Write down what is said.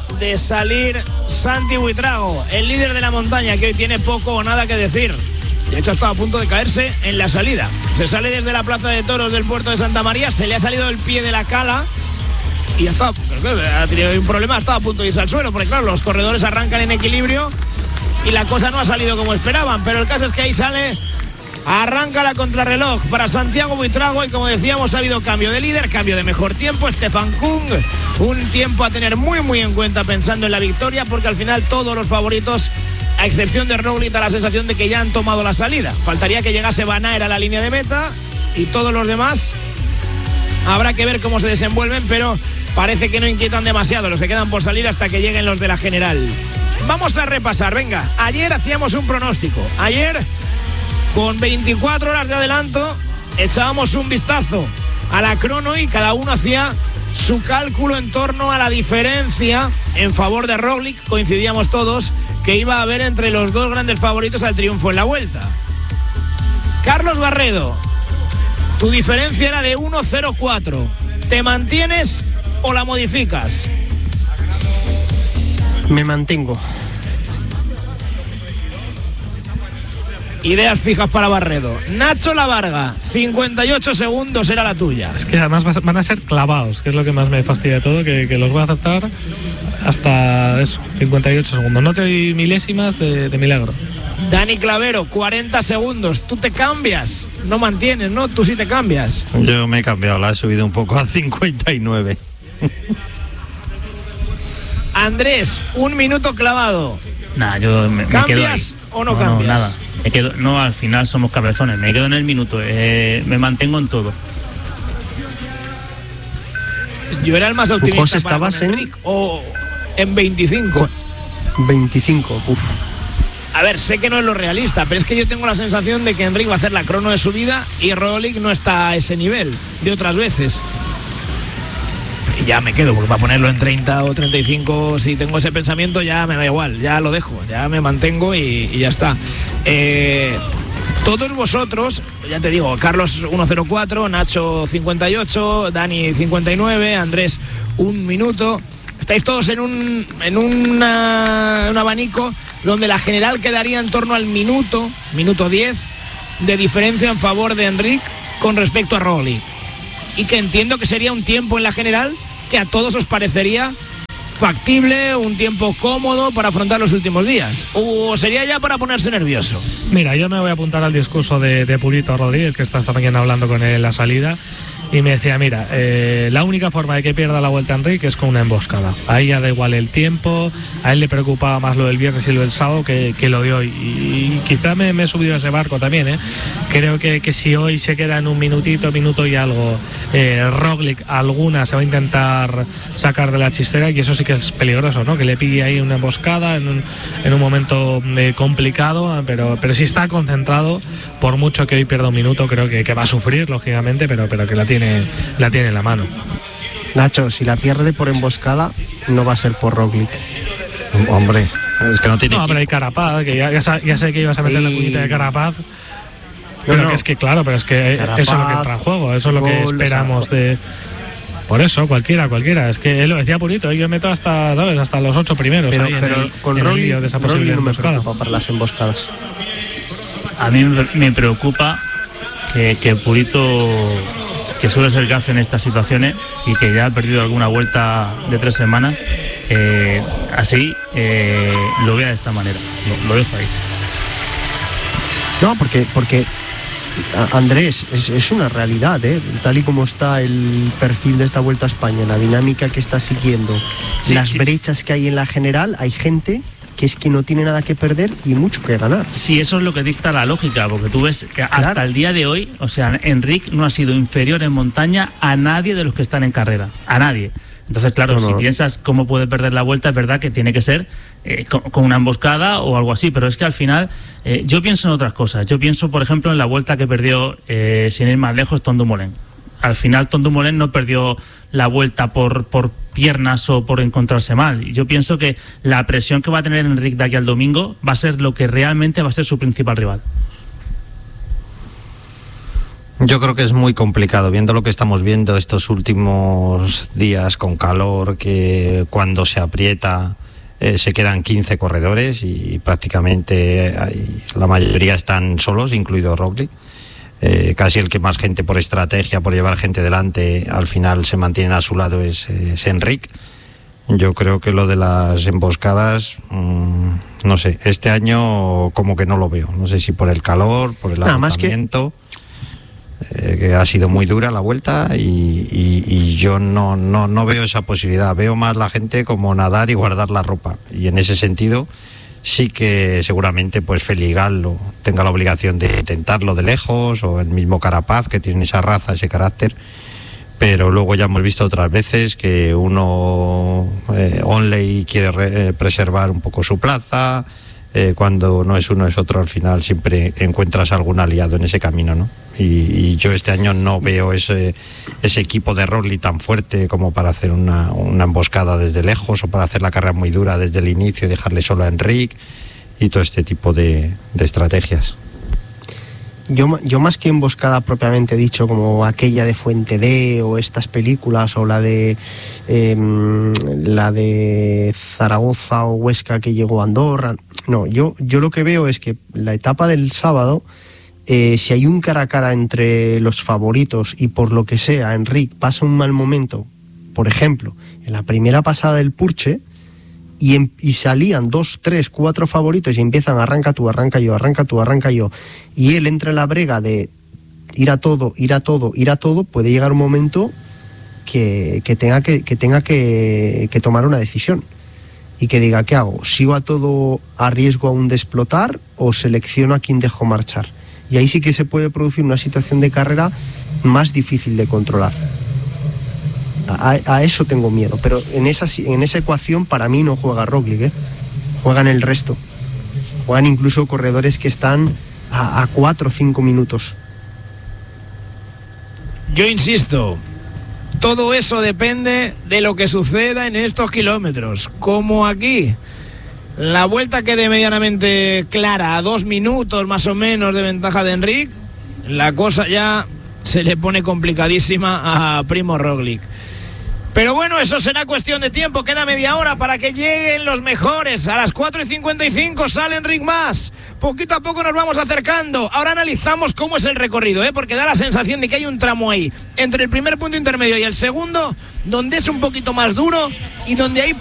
punto de salir Santi Buitrago, el líder de la montaña, que hoy tiene poco o nada que decir. De hecho, ha estado a punto de caerse en la salida. Se sale desde la plaza de toros del puerto de Santa María, se le ha salido el pie de la cala y ya está. Ha tenido un problema, ha estado a punto de irse al suelo, porque claro, los corredores arrancan en equilibrio y la cosa no ha salido como esperaban. Pero el caso es que ahí sale, arranca la contrarreloj para Santiago Buitrago y, como decíamos, ha habido cambio de líder, cambio de mejor tiempo. Stefan Kung, un tiempo a tener muy en cuenta pensando en la victoria, porque al final todos los favoritos, a excepción de Roglic, da la sensación de que ya han tomado la salida. Faltaría que llegase Van Aert a la línea de meta y todos los demás habrá que ver cómo se desenvuelven, pero parece que no inquietan demasiado los que quedan por salir hasta que lleguen los de la general. Vamos a repasar, venga. Ayer hacíamos un pronóstico. Ayer, con 24 horas de adelanto, echábamos un vistazo a la crono y cada uno hacía su cálculo en torno a la diferencia en favor de Roglic. Coincidíamos todos que iba a haber entre los dos grandes favoritos al triunfo en la Vuelta. Carlos Barredo, tu diferencia era de 1.04. ¿Te mantienes o la modificas? Me mantengo. Ideas fijas para Barredo. Nacho Lavarga, 58 segundos era la tuya. Es que además van a ser clavados, que es lo que más me fastidia de todo, que los voy a aceptar hasta eso, 58 segundos. No te doy milésimas de milagro. Dani Clavero, 40 segundos. ¿Tú te cambias? No mantienes, ¿no? Tú sí te cambias. Yo me he cambiado, la he subido un poco a 59. Andrés, 1 minuto clavado. Nah, yo me quedo ahí. ¿Cambias o no cambias? No, nada. No, al final somos cabezones. Me quedo en el minuto. Me mantengo en todo. Yo era el más optimista. José, ¿estabas en Enric, o en 25? 25, uff. A ver, sé que no es lo realista, pero es que yo tengo la sensación de que Enric va a hacer la crono de su vida y Roglic no está a ese nivel de otras veces. Y ya me quedo, porque para ponerlo en 30 o 35, si tengo ese pensamiento, ya me da igual, ya lo dejo, ya me mantengo y ya está. Todos vosotros, ya te digo, Carlos 1.04, Nacho 58, Dani 59, Andrés 1 minuto. Estáis todos en un abanico donde la general quedaría en torno al minuto 10 de diferencia en favor de Enric con respecto a Roglic. Y que entiendo que sería un tiempo en la general que a todos os parecería factible, un tiempo cómodo para afrontar los últimos días. ¿O sería ya para ponerse nervioso? Mira, yo me voy a apuntar al discurso de Purito Rodríguez, que está esta mañana hablando con él en la salida. Y me decía, mira, la única forma de que pierda la Vuelta a Enric es con una emboscada. Ahí ya da igual el tiempo, a él le preocupaba más lo del viernes y lo del sábado que lo de hoy. Y quizá me he subido a ese barco también, ¿eh? Creo que si hoy se queda en un minuto y algo, Roglic alguna se va a intentar sacar de la chistera, y eso sí que es peligroso, ¿no? Que le pille ahí una emboscada en un momento complicado, pero si está concentrado, por mucho que hoy pierda un minuto, creo que va a sufrir, lógicamente, pero que la tiene en la mano. Nacho, si la pierde por emboscada, no va a ser por Roglic. Hombre, es que no tiene. No, pero hay Carapaz, que ya sé que ibas a meter la cuñita de Carapaz. Pero que es que, claro, pero es que Carapaz, eso es lo que entra en juego, eso es lo que esperamos de. Por eso, cualquiera. Es que él lo decía Purito, yo meto hasta los 8 primeros. Pero con Roglic de esa posible no me emboscada. preocupa para las emboscadas. A mí me preocupa que Purito, que suele ser gafe en estas situaciones y que ya ha perdido alguna vuelta de 3 semanas, así lo vea de esta manera. Lo dejo ahí. No, porque Andrés, es una realidad, tal y como está el perfil de esta Vuelta a España, la dinámica que está siguiendo, las brechas que hay en la general, hay gente que es que no tiene nada que perder y mucho que ganar. Sí, eso es lo que dicta la lógica, porque tú ves que hasta el día de hoy, o sea, Enric no ha sido inferior en montaña a nadie de los que están en carrera, a nadie. Entonces, claro, si piensas cómo puede perder la Vuelta, es verdad que tiene que ser con una emboscada o algo así, pero es que al final yo pienso en otras cosas. Yo pienso, por ejemplo, en la Vuelta que perdió, sin ir más lejos, Tom Dumoulin. Al final Tom Dumoulin no perdió la Vuelta por piernas o por encontrarse mal. Y yo pienso que la presión que va a tener Enric de aquí al domingo va a ser lo que realmente va a ser su principal rival. Yo creo que es muy complicado, viendo lo que estamos viendo estos últimos días con calor, que cuando se aprieta se quedan 15 corredores y prácticamente la mayoría están solos, incluido Roglic. Casi el que más gente por estrategia, por llevar gente delante, al final se mantienen a su lado es Enric. Yo creo que lo de las emboscadas, no sé, este año como que no lo veo. No sé si por el calor, por el agotamiento, que ha sido muy dura la vuelta y yo no veo esa posibilidad. Veo más la gente como nadar y guardar la ropa. Y en ese sentido sí que seguramente pues Feligal tenga la obligación de intentarlo de lejos, o el mismo Carapaz, que tiene esa raza, ese carácter. Pero luego ya hemos visto otras veces que uno Onley quiere preservar un poco su plaza, cuando no es uno es otro, al final siempre encuentras algún aliado en ese camino, ¿no? Y yo este año no veo ese equipo de Roglic tan fuerte como para hacer una emboscada desde lejos, o para hacer la carrera muy dura desde el inicio y dejarle solo a Enric y todo este tipo de estrategias. Yo más que emboscada propiamente dicho, como aquella de Fuente D o estas películas, o la de Zaragoza o Huesca que llegó a Andorra, no, yo lo que veo es que la etapa del sábado, si hay un cara a cara entre los favoritos y por lo que sea Enric pasa un mal momento, por ejemplo en la primera pasada del Purche, y salían 2, 3, 4 favoritos y empiezan arranca tú, arranca yo, y él entra en la brega de ir a todo, puede llegar un momento que tenga que tomar una decisión y que diga, ¿qué hago? ¿Sigo a todo a riesgo aún de explotar o selecciono a quien dejo marchar? Y ahí sí que se puede producir una situación de carrera más difícil de controlar. A eso tengo miedo, pero en esa ecuación para mí no juega Roglic, juegan el resto, juegan incluso corredores que están a 4 o 5 minutos. Yo insisto, todo eso depende de lo que suceda en estos kilómetros, como aquí. La vuelta quede medianamente clara, a 2 minutos más o menos de ventaja de Enric, la cosa ya se le pone complicadísima a Primo Roglic. Pero bueno, eso será cuestión de tiempo. Queda media hora para que lleguen los mejores. A las 4:55 sale Enric Mas. Poquito a poco nos vamos acercando. Ahora analizamos cómo es el recorrido, porque da la sensación de que hay un tramo ahí entre el primer punto intermedio y el segundo, donde es un poquito más duro y donde hay